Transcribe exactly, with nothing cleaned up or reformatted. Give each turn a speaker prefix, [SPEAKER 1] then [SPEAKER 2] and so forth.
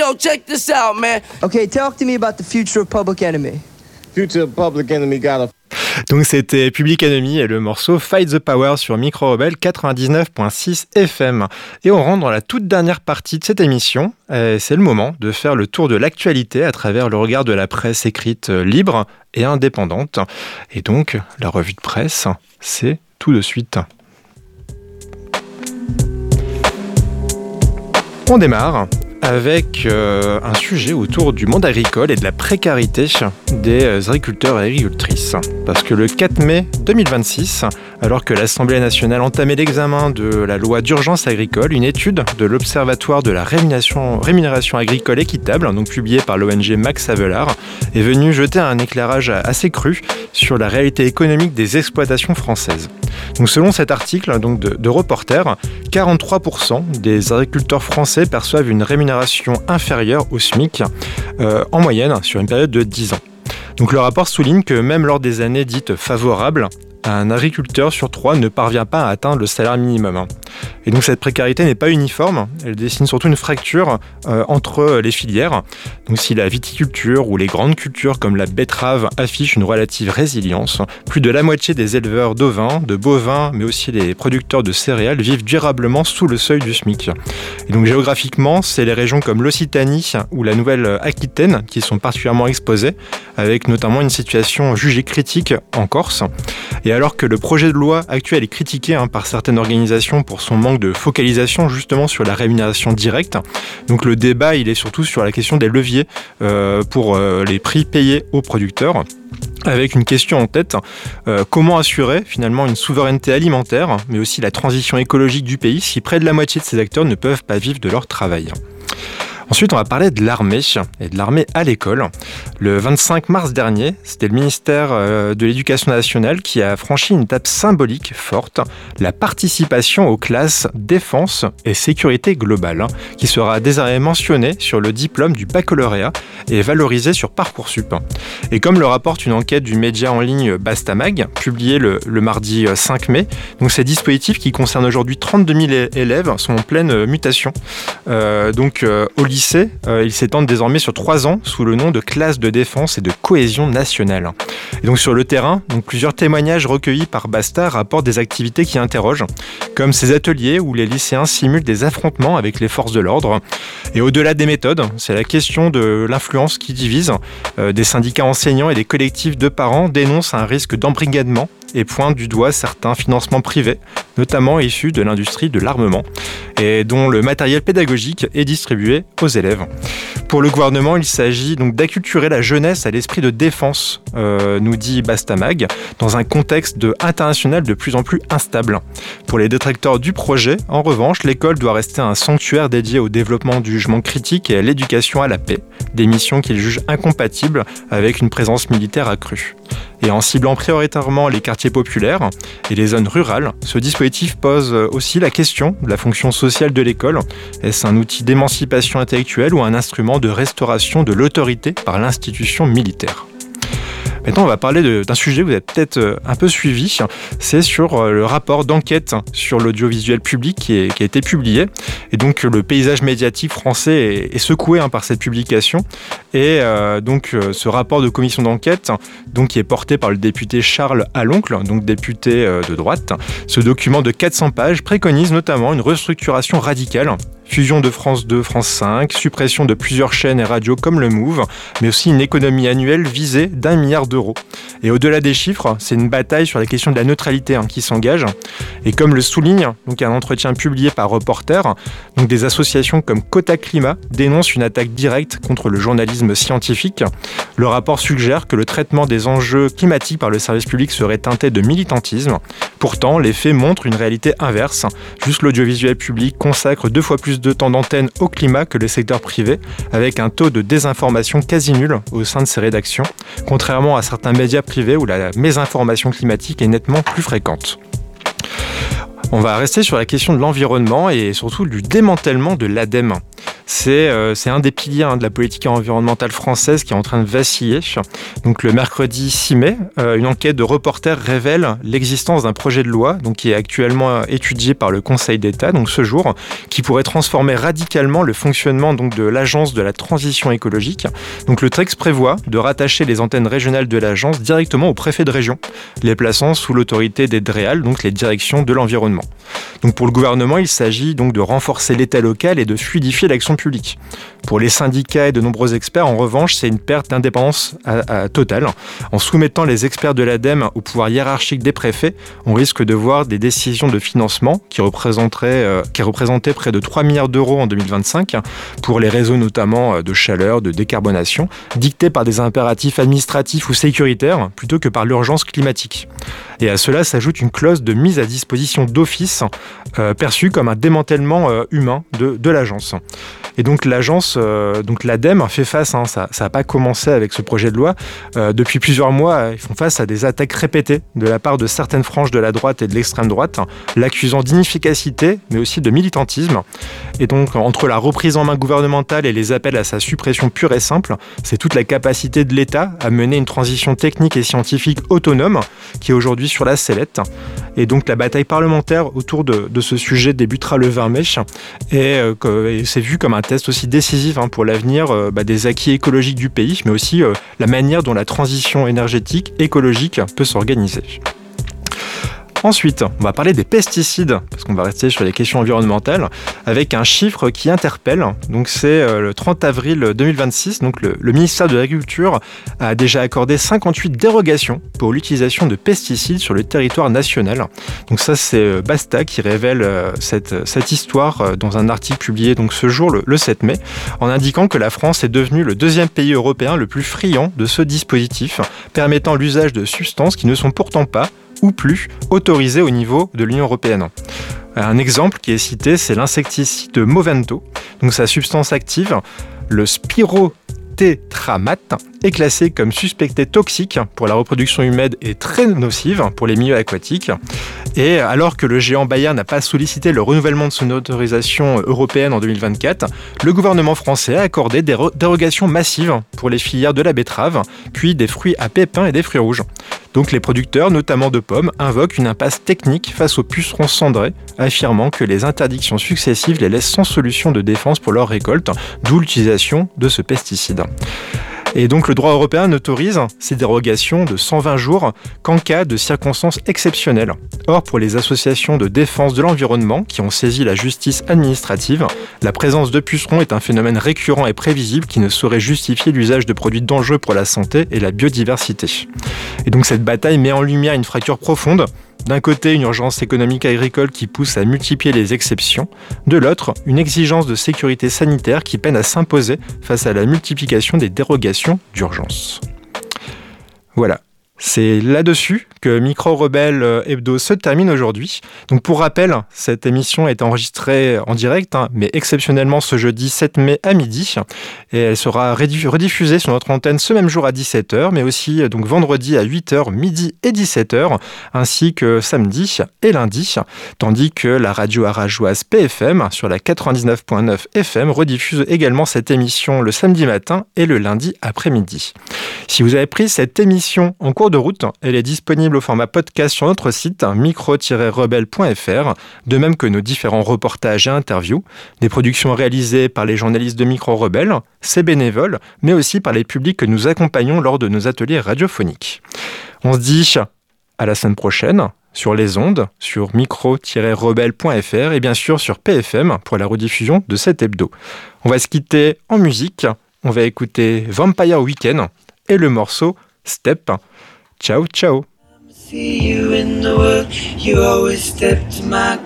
[SPEAKER 1] yo, check this out, man.
[SPEAKER 2] Okay, talk to me about the future of Public Enemy.
[SPEAKER 3] Future Public Enemy got a...
[SPEAKER 4] Donc c'était Public Enemy et le morceau Fight the Power sur Micro Rebelle quatre-vingt-dix-neuf virgule six F M. Et on rentre dans la toute dernière partie de cette émission. Et c'est le moment de faire le tour de l'actualité à travers le regard de la presse écrite libre et indépendante. Et donc la revue de presse, c'est tout de suite. On démarre avec euh, un sujet autour du monde agricole et de la précarité des agriculteurs et agricultrices. Parce que le quatre mai deux mille vingt-six, alors que l'Assemblée nationale entamait l'examen de la loi d'urgence agricole, une étude de l'Observatoire de la rémunération, rémunération agricole équitable, donc publiée par l'O N G Max Havelaar, est venue jeter un éclairage assez cru sur la réalité économique des exploitations françaises. Donc selon cet article donc de, de Reporter, quarante-trois pour cent des agriculteurs français perçoivent une rémunération inférieure au SMIC euh, en moyenne sur une période de dix ans. Donc le rapport souligne que même lors des années dites favorables, un agriculteur sur trois ne parvient pas à atteindre le salaire minimum. Et donc cette précarité n'est pas uniforme, elle dessine surtout une fracture euh, entre les filières. Donc si la viticulture ou les grandes cultures comme la betterave affichent une relative résilience, plus de la moitié des éleveurs d'ovins, de bovins, mais aussi les producteurs de céréales vivent durablement sous le seuil du SMIC. Et donc géographiquement, c'est les régions comme l'Occitanie ou la Nouvelle-Aquitaine qui sont particulièrement exposées, avec notamment une situation jugée critique en Corse. Et alors que le projet de loi actuel est critiqué hein, par certaines organisations pour son manque de focalisation justement sur la rémunération directe, donc le débat il est surtout sur la question des leviers euh, pour euh, les prix payés aux producteurs. Avec une question en tête, euh, comment assurer finalement une souveraineté alimentaire, mais aussi la transition écologique du pays si près de la moitié de ces acteurs ne peuvent pas vivre de leur travail. Ensuite, on va parler de l'armée et de l'armée à l'école. Le vingt-cinq mars dernier, c'était le ministère de l'Éducation nationale qui a franchi une étape symbolique forte, la participation aux classes défense et sécurité globale, qui sera désormais mentionnée sur le diplôme du baccalauréat et valorisée sur Parcoursup. Et comme le rapporte une enquête du média en ligne Bastamag, publiée le, le mardi cinq mai, donc ces dispositifs qui concernent aujourd'hui trente-deux mille élèves sont en pleine mutation. Euh, donc euh, au lycée, Euh, ils s'étendent désormais sur trois ans sous le nom de classe de défense et de cohésion nationale. Et donc sur le terrain, donc plusieurs témoignages recueillis par Basta rapportent des activités qui interrogent, comme ces ateliers où les lycéens simulent des affrontements avec les forces de l'ordre. Et au-delà des méthodes, c'est la question de l'influence qui divise. Euh, des syndicats enseignants et des collectifs de parents dénoncent un risque d'embrigadement et pointent du doigt certains financements privés, notamment issus de l'industrie de l'armement, et dont le matériel pédagogique est distribué aux élèves. Pour le gouvernement, il s'agit donc d'acculturer la jeunesse à l'esprit de défense, euh, nous dit Bastamag, dans un contexte de international de plus en plus instable. Pour les détracteurs du projet, en revanche, l'école doit rester un sanctuaire dédié au développement du jugement critique et à l'éducation à la paix, des missions qu'ils jugent incompatibles avec une présence militaire accrue. Et en ciblant prioritairement les quartiers populaires et les zones rurales, ce dispositif pose aussi la question de la fonction sociale de l'école. Est-ce un outil d'émancipation intellectuelle ou un instrument de restauration de l'autorité par l'institution militaire ? Maintenant, on va parler de, d'un sujet que vous avez peut-être un peu suivi. C'est sur le rapport d'enquête sur l'audiovisuel public qui, est, qui a été publié. Et donc, le paysage médiatique français est, est secoué hein, par cette publication. Et euh, donc, ce rapport de commission d'enquête, donc, qui est porté par le député Charles Aloncle, donc député euh, de droite, ce document de quatre cents pages préconise notamment une restructuration radicale. Fusion de France deux, France cinq, suppression de plusieurs chaînes et radios comme le Move, mais aussi une économie annuelle visée d'un milliard d'euros. Et au-delà des chiffres, c'est une bataille sur la question de la neutralité hein, qui s'engage. Et comme le souligne donc un entretien publié par Reporter, donc des associations comme Quota Climat dénoncent une attaque directe contre le journalisme scientifique. Le rapport suggère que le traitement des enjeux climatiques par le service public serait teinté de militantisme. Pourtant, les faits montrent une réalité inverse. Juste l'audiovisuel public consacre deux fois plus de temps d'antenne au climat que le secteur privé, avec un taux de désinformation quasi nul au sein de ses rédactions, contrairement à certains médias privés où la mésinformation climatique est nettement plus fréquente. On va rester sur la question de l'environnement et surtout du démantèlement de l'A D E M. c'est, euh, c'est un des piliers hein, de la politique environnementale française qui est en train de vaciller. Donc le mercredi six mai, euh, une enquête de Reporters révèle l'existence d'un projet de loi donc, qui est actuellement étudié par le Conseil d'État, donc ce jour, qui pourrait transformer radicalement le fonctionnement donc, de l'Agence de la transition écologique. Donc le texte prévoit de rattacher les antennes régionales de l'agence directement au préfet de région, les plaçant sous l'autorité des D R E A L, donc les directions de l'environnement. Donc pour le gouvernement, il s'agit donc de renforcer l'État local et de fluidifier l'action publique. Pour les syndicats et de nombreux experts, en revanche, c'est une perte d'indépendance à, à totale. En soumettant les experts de l'ADEME au pouvoir hiérarchique des préfets, on risque de voir des décisions de financement qui représenteraient, euh, qui représentaient près de trois milliards d'euros en deux mille vingt-cinq pour les réseaux notamment de chaleur, de décarbonation, dictés par des impératifs administratifs ou sécuritaires plutôt que par l'urgence climatique. Et à cela s'ajoute une clause de mise à disposition d'office euh, perçue comme un démantèlement euh, humain de, de l'agence. Et donc l'agence, euh, donc l'ADEME fait face, hein, ça n'a pas commencé avec ce projet de loi, euh, depuis plusieurs mois, ils font face à des attaques répétées de la part de certaines franges de la droite et de l'extrême droite, l'accusant d'inefficacité, mais aussi de militantisme. Et donc entre la reprise en main gouvernementale et les appels à sa suppression pure et simple, c'est toute la capacité de l'État à mener une transition technique et scientifique autonome qui est aujourd'hui sur la sellette. Et donc la bataille parlementaire autour de, de ce sujet débutera le vingt mai et, euh, et c'est vu comme un test aussi décisif hein, pour l'avenir euh, bah, des acquis écologiques du pays, mais aussi euh, la manière dont la transition énergétique écologique peut s'organiser. Ensuite, on va parler des pesticides, parce qu'on va rester sur les questions environnementales, avec un chiffre qui interpelle. Donc c'est le trente avril deux mille vingt-six, donc le, le ministère de l'Agriculture a déjà accordé cinquante-huit dérogations pour l'utilisation de pesticides sur le territoire national. Donc ça, c'est Basta qui révèle cette, cette histoire dans un article publié donc ce jour, le, le sept mai, en indiquant que la France est devenue le deuxième pays européen le plus friand de ce dispositif, permettant l'usage de substances qui ne sont pourtant pas ou plus autorisé au niveau de l'Union européenne. Un exemple qui est cité, c'est l'insecticide Movento. Donc sa substance active, le spirotétramate, est classée comme suspectée toxique pour la reproduction humaine et très nocive pour les milieux aquatiques. Et alors que le géant Bayer n'a pas sollicité le renouvellement de son autorisation européenne en deux mille vingt-quatre, le gouvernement français a accordé des dérogations massives pour les filières de la betterave, puis des fruits à pépins et des fruits rouges. Donc les producteurs, notamment de pommes, invoquent une impasse technique face aux pucerons cendrés, affirmant que les interdictions successives les laissent sans solution de défense pour leur récolte, d'où l'utilisation de ce pesticide. Et donc le droit européen n'autorise ces dérogations de cent vingt jours qu'en cas de circonstances exceptionnelles. Or, pour les associations de défense de l'environnement qui ont saisi la justice administrative, la présence de pucerons est un phénomène récurrent et prévisible qui ne saurait justifier l'usage de produits dangereux pour la santé et la biodiversité. Et donc cette bataille met en lumière une fracture profonde. D'un côté, une urgence économique agricole qui pousse à multiplier les exceptions. De l'autre, une exigence de sécurité sanitaire qui peine à s'imposer face à la multiplication des dérogations d'urgence. Voilà. C'est là-dessus que Micro Rebelle Hebdo se termine aujourd'hui. Donc pour rappel, cette émission est enregistrée en direct, hein, mais exceptionnellement ce jeudi sept mai à midi. Et elle sera rediffusée sur notre antenne ce même jour à dix-sept heures, mais aussi donc vendredi à huit heures, midi et dix-sept heures, ainsi que samedi et lundi. Tandis que la radio arajoise P F M sur la quatre-vingt-dix-neuf virgule neuf F M rediffuse également cette émission le samedi matin et le lundi après-midi. Si vous avez pris cette émission en cours de route, elle est disponible au format podcast sur notre site micro tiret rebelle point f r, de même que nos différents reportages et interviews, des productions réalisées par les journalistes de Micro Rebelle, ses bénévoles, mais aussi par les publics que nous accompagnons lors de nos ateliers radiophoniques. On se dit à la semaine prochaine sur les ondes, sur micro tiret rebelle point f r et bien sûr sur P F M pour la rediffusion de cet hebdo. On va se quitter en musique, on va écouter Vampire Weekend et le morceau Step. Ciao, ciao.
[SPEAKER 1] See you in the world, you always step to my